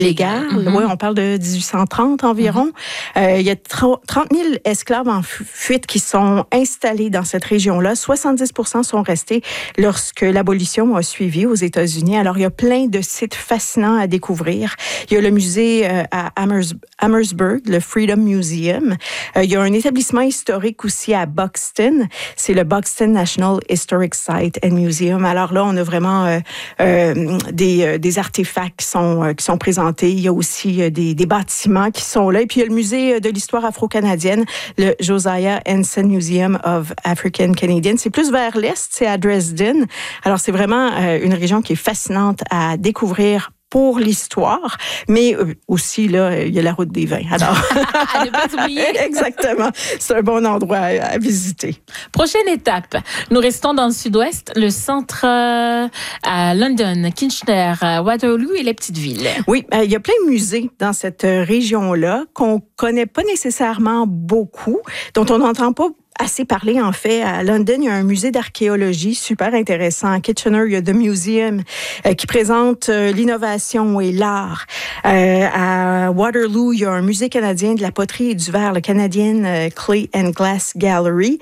légale. Oui, on parle de 1830 environ. Il y a 30 000 esclaves en fuite qui sont installés dans cette région-là. 70% sont restés lorsque l'abolition a suivi aux États-Unis. Alors, il y a plein de sites fascinants à découvrir. Il y a le musée à Amherstburg, le Freedom Museum. Il y a un établissement historique aussi à Buxton. C'est le Buxton National Historic Site and Museum. Alors là, on a vraiment des artefacts qui sont présentés. Il y a aussi des bâtiments qui sont là. Et puis, il y a le musée de l'histoire afro-canadienne, le Josiah Henson Museum of African Canadians. C'est plus vers l'est, c'est à Dresden. Alors, c'est vraiment une région qui est fascinante à découvrir pour l'histoire, mais aussi, là, il y a la route des vins. Alors, à ne pas oublier. Exactement. C'est un bon endroit à visiter. Prochaine étape. Nous restons dans le sud-ouest, le centre à London, Kitchener, Waterloo et les petites villes. Oui, il y a plein de musées dans cette région-là qu'on connaît pas nécessairement beaucoup, dont on n'entend pas assez parlé, en fait. À London, il y a un musée d'archéologie super intéressant. À Kitchener, il y a The Museum qui présente l'innovation et l'art. À Waterloo, il y a un musée canadien de la poterie et du verre, le Canadian Clay and Glass Gallery.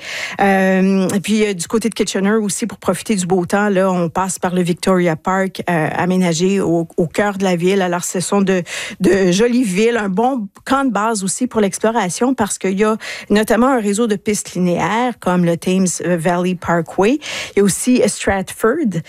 Et puis, du côté de Kitchener aussi, pour profiter du beau temps, là, on passe par le Victoria Park, aménagé au cœur de la ville. Alors, ce sont de jolies villes, un bon camp de base aussi pour l'exploration parce qu'il y a notamment un réseau de pistes linéaires comme le Thames Valley Parkway. Il y a aussi Stratford,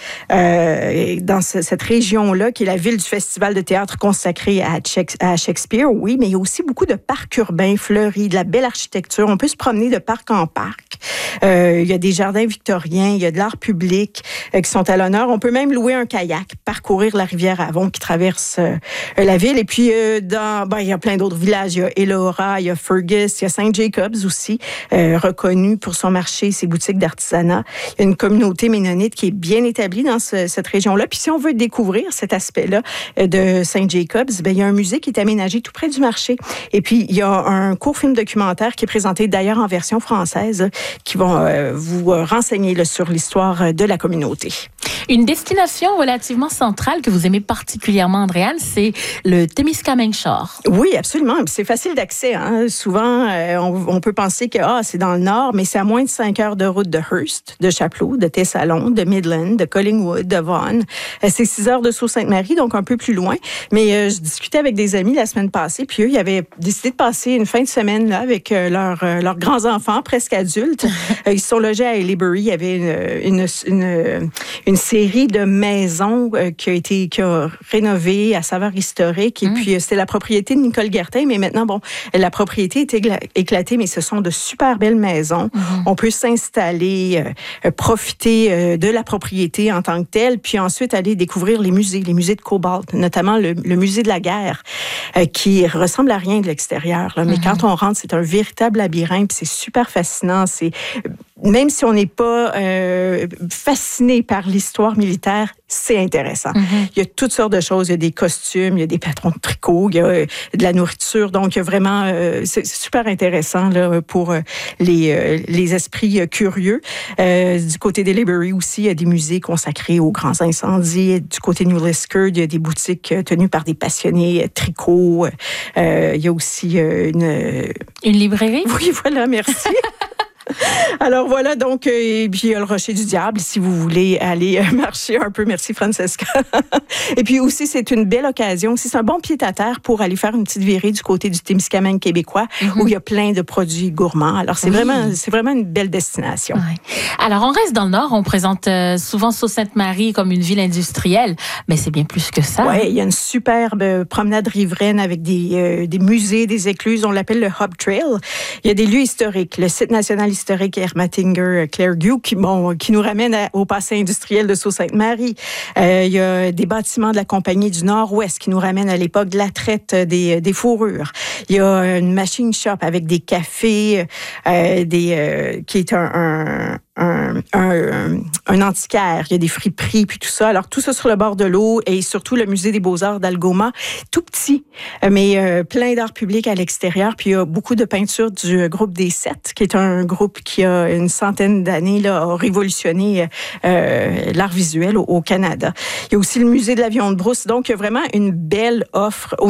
dans cette région-là, qui est la ville du festival de théâtre consacré à Shakespeare, oui, mais il y a aussi beaucoup de parcs urbains fleuris, de la belle architecture. On peut se promener de parc en parc. Il y a des jardins victoriens, il y a de l'art public qui sont à l'honneur. On peut même louer un kayak, parcourir la rivière Avon qui traverse la ville. Et puis, il y a plein d'autres villages. Il y a Elora, il y a Fergus, il y a St. Jacobs aussi, reconnu pour son marché, ses boutiques d'artisanat. Il y a une communauté ménonite qui est bien établie dans cette région-là. Puis si on veut découvrir cet aspect-là de St. Jacobs, il y a un musée qui est aménagé tout près du marché. Et puis, il y a un court film documentaire qui est présenté d'ailleurs en version française qui vont vous renseigner là, sur l'histoire de la communauté. Une destination relativement centrale que vous aimez particulièrement, Andréane, c'est le Témiscamingue Shore. Oui, absolument. C'est facile d'accès. Hein. Souvent, on peut penser que c'est dans le nord, mais c'est à moins de 5 heures de route de Hearst, de Chapleau, de Thessalon, de Midland, de Collingwood, de Vaughan. C'est 6 heures de Sault-Sainte-Marie, donc un peu plus loin. Mais je discutais avec des amis la semaine passée, puis eux, ils avaient décidé de passer une fin de semaine là avec leurs grands-enfants, presque adultes. Ils se sont logés à Haileybury. Il y avait une série de maisons qui a rénové à saveur historique. Et puis, c'était la propriété de Nicole Guertin. Mais maintenant, la propriété est éclatée, mais ce sont de super belles maisons. On peut s'installer, profiter de la propriété en tant que telle, puis ensuite aller découvrir les musées de Cobalt, notamment le musée de la guerre, qui ressemble à rien de l'extérieur. Là. Mais quand on rentre, c'est un véritable labyrinthe, puis c'est super fascinant. Même si on n'est pas fasciné par l'histoire militaire, c'est intéressant. Il y a toutes sortes de choses. Il y a des costumes, il y a des patrons de tricot, il y a de la nourriture. Donc, il y a vraiment... c'est super intéressant là, pour les esprits curieux. Du côté d'Haileybury aussi, il y a des musées consacrés aux grands incendies. Du côté de New Liskeard, il y a des boutiques tenues par des passionnés tricot. Il y a aussi une librairie? Oui, voilà, merci. Alors voilà, donc, et puis il y a le Rocher du Diable, si vous voulez aller marcher un peu. Merci, Francesca. Et puis aussi, c'est une belle occasion. C'est un bon pied-à-terre pour aller faire une petite virée du côté du Témiscamingue québécois, où il y a plein de produits gourmands. Alors, c'est vraiment une belle destination. Oui. Alors, on reste dans le Nord. On présente souvent Sault-Sainte-Marie comme une ville industrielle, mais c'est bien plus que ça. Oui, il y a une superbe promenade riveraine avec des musées, des écluses. On l'appelle le Hub Trail. Il y a des lieux historiques. Le site national historique Ermatinger-Clairview qui nous ramène au passé industriel de Sault-Sainte-Marie. Il y a des bâtiments de la Compagnie du Nord-Ouest qui nous ramènent à l'époque de la traite des fourrures. Il y a une machine shop avec des cafés, qui est un un antiquaire, il y a des friperies, puis tout ça. Alors, tout ça sur le bord de l'eau et surtout le musée des Beaux-Arts d'Algoma, tout petit, mais plein d'art public à l'extérieur. Puis, il y a beaucoup de peintures du groupe des Sept, qui est un groupe qui a une centaine d'années là, a révolutionné l'art visuel au Canada. Il y a aussi le musée de l'avion de brousse. Donc, il y a vraiment une belle offre